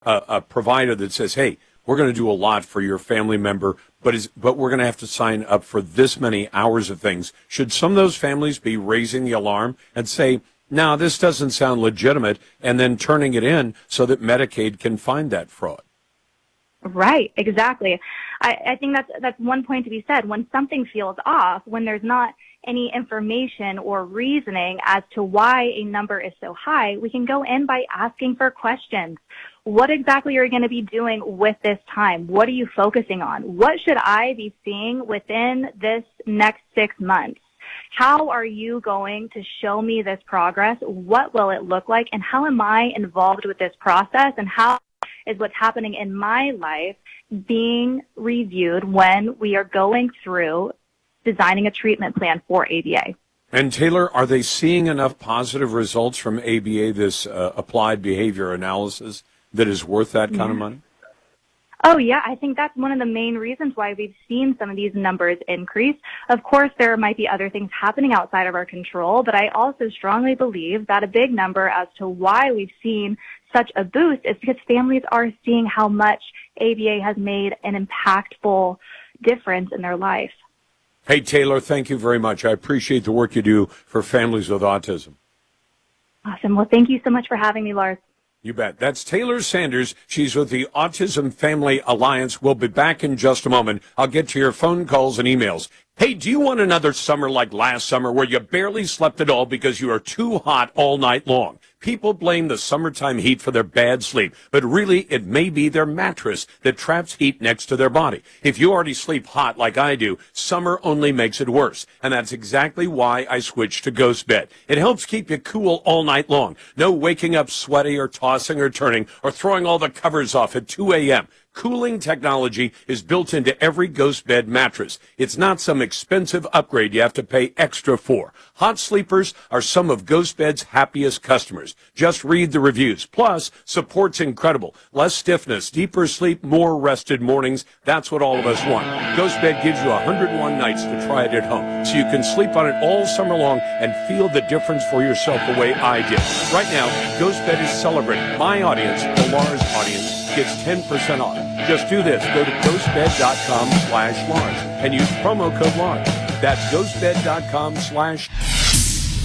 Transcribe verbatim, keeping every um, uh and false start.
a, a provider that says, hey, we're going to do a lot for your family member, but is but we're going to have to sign up for this many hours of things. Should some of those families be raising the alarm and say, no, this doesn't sound legitimate, and then turning it in so that Medicaid can find that fraud? Right, exactly. I, I think that's that's one point to be said. When something feels off, when there's not any information or reasoning as to why a number is so high, we can go in by asking for questions. What exactly are you going to be doing with this time? What are you focusing on? What should I be seeing within this next six months? How are you going to show me this progress? What will it look like? And how am I involved with this process? And how is what's happening in my life being reviewed when we are going through designing a treatment plan for A B A? And Taylor, are they seeing enough positive results from A B A, this uh, applied behavior analysis, that is worth that kind yeah. of money? Oh, yeah. I think that's one of the main reasons why we've seen some of these numbers increase. Of course, there might be other things happening outside of our control, but I also strongly believe that a big number as to why we've seen such a boost is because families are seeing how much A B A has made an impactful difference in their life. Hey, Taylor, thank you very much. I appreciate the work you do for families with autism. Awesome. Well, thank you so much for having me, Lars. You bet. That's Taylor Sanders. She's with the Autism Family Alliance. We'll be back in just a moment. I'll get to your phone calls and emails. Hey, do you want another summer like last summer where you barely slept at all because you are too hot all night long? People blame the summertime heat for their bad sleep, but really it may be their mattress that traps heat next to their body. If you already sleep hot like I do, summer only makes it worse. And that's exactly why I switched to Ghost Bed. It helps keep you cool all night long. No waking up sweaty or tossing or turning or throwing all the covers off at two a.m. Cooling technology is built into every Ghost Bed mattress. It's not some expensive upgrade you have to pay extra for. Hot sleepers are some of Ghost Bed's happiest customers. Just read the reviews. Plus, support's incredible. Less stiffness, deeper sleep, more rested mornings. That's what all of us want. Ghost Bed gives you one hundred one nights to try it at home, so you can sleep on it all summer long and feel the difference for yourself the way I did. Right now, Ghost Bed is celebrating. My audience, the Lars audience, gets ten percent off. Just do this. Go to ghostbed.com slash Lars and use promo code Lars. That's ghostbed.com slash